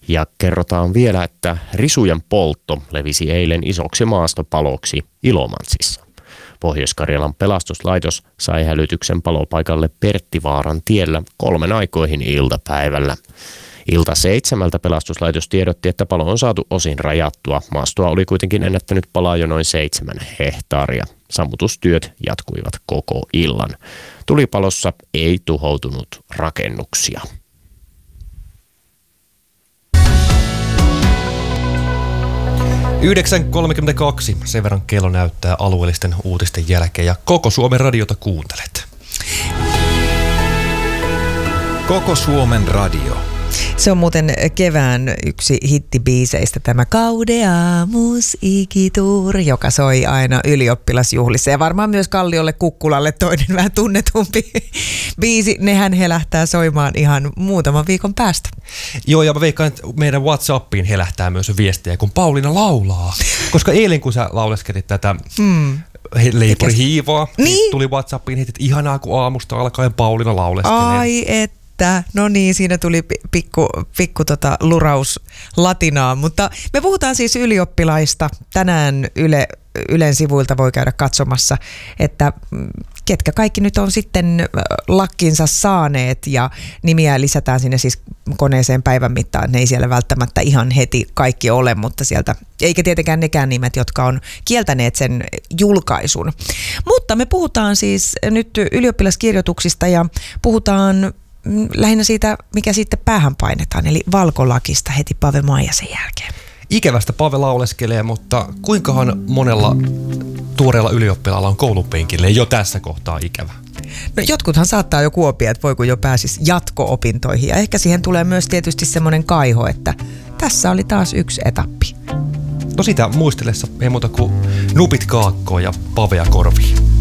Ja kerrotaan vielä, että risujen poltto levisi eilen isoksi maastopaloksi Ilomantsissa. Pohjois-Karjalan pelastuslaitos sai hälytyksen palopaikalle Perttivaaran tiellä 3 aikoihin iltapäivällä. Ilta 7 pelastuslaitos tiedotti, että palo on saatu osin rajattua. Maastoa oli kuitenkin ennättänyt palaa jo noin 7 hehtaaria. Sammutustyöt jatkuivat koko illan. Tulipalossa ei tuhoutunut rakennuksia. ...9.32. Sen verran kello näyttää alueellisten uutisten jälkeen ja Koko Suomen radiota kuuntelet. Koko Suomen radio. Se on muuten kevään yksi hittibiiseistä, tämä Kaudea musiikituur, joka soi aina ylioppilasjuhlissa. Ja varmaan myös Kalliolle Kukkulalle toinen vähän tunnetumpi biisi. Nehän helähtää soimaan ihan muutaman viikon päästä. Joo, ja mä veikkaan, että meidän WhatsAppiin helähtää myös viestejä, kun Pauliina laulaa. Koska eilen, kun sä lauleskelit tätä Leipuri hiivaa, niin tuli WhatsAppiin, että ihanaa, kun aamusta alkaen Pauliina lauleskelee. Ai no niin, siinä tuli pikku luraus latinaa, mutta me puhutaan siis ylioppilaista. Tänään Ylen sivuilta voi käydä katsomassa, että ketkä kaikki nyt on sitten lakkinsa saaneet ja nimiä lisätään sinne siis koneeseen päivän mittaan. Ne ei siellä välttämättä ihan heti kaikki ole, mutta sieltä, eikä tietenkään nekään nimet, jotka on kieltäneet sen julkaisun. Mutta me puhutaan siis nyt ylioppilaskirjoituksista ja puhutaan lähinnä siitä, mikä sitten päähän painetaan, eli valkolakista heti Pave Maijasen jälkeen. Ikävästä Pave lauleskelee, mutta kuinkahan monella tuoreella ylioppilaalla on koulupenkille jo tässä kohtaa ikävä? No jotkuthan saattaa jo kuopia, että voiko jo pääsisi jatko-opintoihin, ja ehkä siihen tulee myös tietysti semmoinen kaiho, että tässä oli taas yksi etappi. No sitä muistellessa ei muuta kuin nupit kaakkoon ja Pavea korviin.